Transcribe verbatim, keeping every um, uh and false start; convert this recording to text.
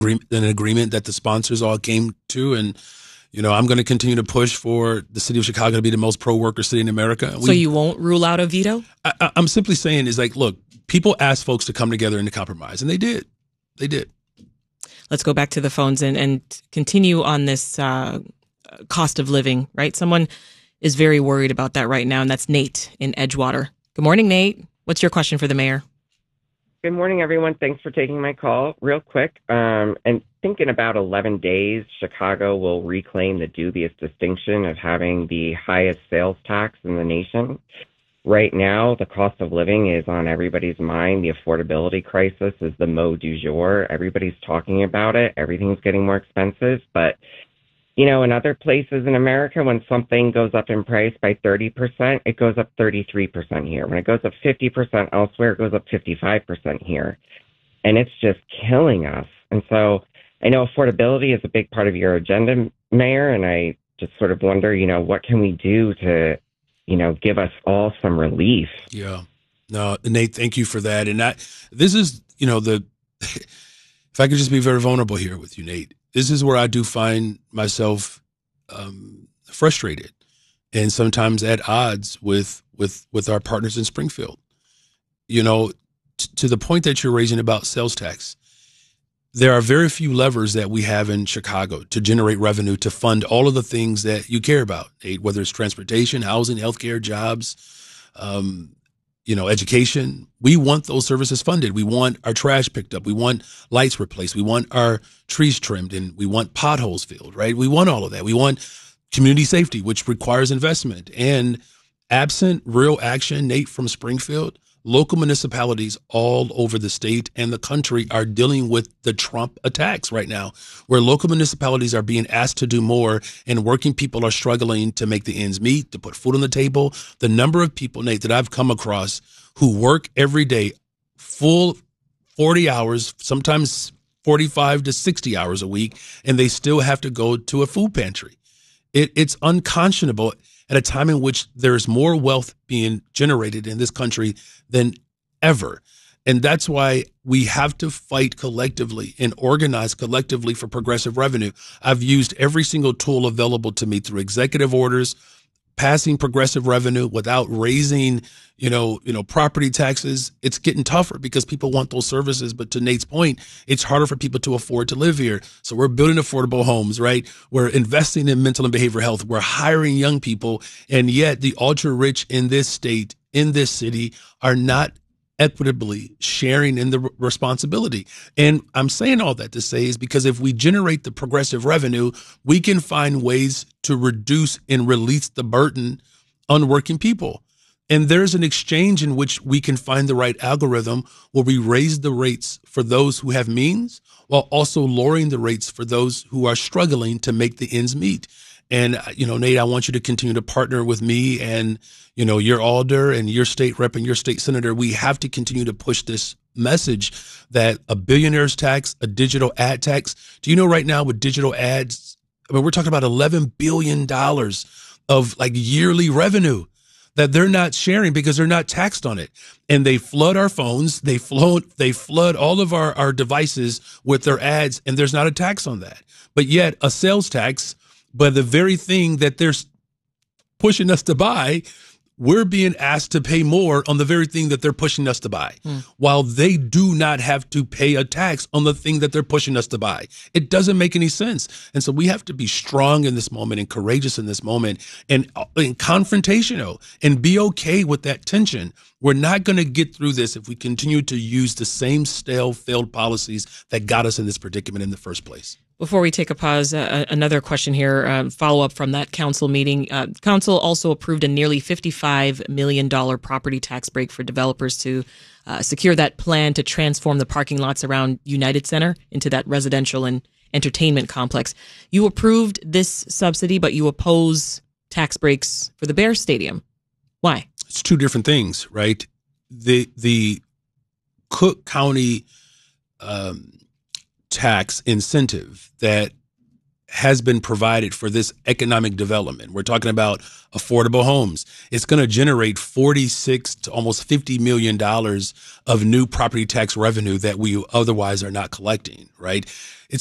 an agreement that the sponsors all came to. And, you know, I'm going to continue to push for the city of Chicago to be the most pro-worker city in America. So we, you won't rule out a veto? I, I'm simply saying is like, look, people asked folks to come together and to compromise, and they did. They did. Let's go back to the phones and, and continue on this uh, cost of living, right? Someone is very worried about that right now, and that's Nate in Edgewater. Good morning, Nate. What's your question for the mayor? Good morning, everyone. Thanks for taking my call. Real quick, um, and think in about eleven days, Chicago will reclaim the dubious distinction of having the highest sales tax in the nation. Right now, the cost of living is on everybody's mind. The affordability crisis is the mot du jour. Everybody's talking about it. Everything's getting more expensive. But, you know, in other places in America, when something goes up in price by thirty percent, it goes up thirty-three percent here. When it goes up fifty percent elsewhere, it goes up fifty-five percent here. And it's just killing us. And so I know affordability is a big part of your agenda, Mayor, and I just sort of wonder, you know, what can we do to, you know, give us all some relief? Yeah. No, Nate, thank you for that. And that, this is, you know, the, if I could just be very vulnerable here with you, Nate, this is where I do find myself um, frustrated and sometimes at odds with, with, with our partners in Springfield. You know, t- to the point that you're raising about sales tax, there are very few levers that we have in Chicago to generate revenue to fund all of the things that you care about, whether it's transportation, housing, healthcare, jobs, um, you know, education. We want those services funded. We want our trash picked up. We want lights replaced. We want our trees trimmed, and we want potholes filled, right? We want all of that. We want community safety, which requires investment. And absent real action, Nate, from Springfield, local municipalities all over the state and the country are dealing with the Trump attacks right now, where local municipalities are being asked to do more and working people are struggling to make the ends meet, to put food on the table. The number of people, Nate, that I've come across who work every day, full forty hours, sometimes forty-five to sixty hours a week, and they still have to go to a food pantry. It, it's unconscionable at a time in which there's more wealth being generated in this country than ever. And that's why we have to fight collectively and organize collectively for progressive revenue. I've used every single tool available to me through executive orders, passing progressive revenue without raising, you know, you know, property taxes. It's getting tougher because people want those services. But to Nate's point, it's harder for people to afford to live here. So we're building affordable homes, right? We're investing in mental and behavioral health. We're hiring young people. And yet the ultra rich in this state, in this city, are not equitably sharing in the responsibility. And I'm saying all that to say is because if we generate the progressive revenue, we can find ways to reduce and release the burden on working people. And there's an exchange in which we can find the right algorithm where we raise the rates for those who have means while also lowering the rates for those who are struggling to make the ends meet. And, you know, Nate, I want you to continue to partner with me and, you know, your alder and your state rep and your state senator. We have to continue to push this message that a billionaire's tax, a digital ad tax. Do you know right now with digital ads, I mean, we're talking about eleven billion dollars of like yearly revenue that they're not sharing because they're not taxed on it. And they flood our phones. They flood, they flood all of our, our devices with their ads, and there's not a tax on that. But yet a sales tax, but the very thing that they're pushing us to buy, we're being asked to pay more on the very thing that they're pushing us to buy, mm. while they do not have to pay a tax on the thing that they're pushing us to buy. It doesn't make any sense. And so we have to be strong in this moment and courageous in this moment and, and confrontational and be okay with that tension. We're not going to get through this if we continue to use the same stale, failed policies that got us in this predicament in the first place. Before we take a pause, uh, another question here, uh, follow up from that council meeting. Uh, council also approved a nearly fifty-five million dollars property tax break for developers to uh, secure that plan to transform the parking lots around United Center into that residential and entertainment complex. You approved this subsidy, but you oppose tax breaks for the Bears Stadium. Why? It's two different things, right? The, the Cook County um tax incentive that has been provided for this economic development. We're talking about affordable homes. It's going to generate forty-six to almost fifty million dollars of new property tax revenue that we otherwise are not collecting, right?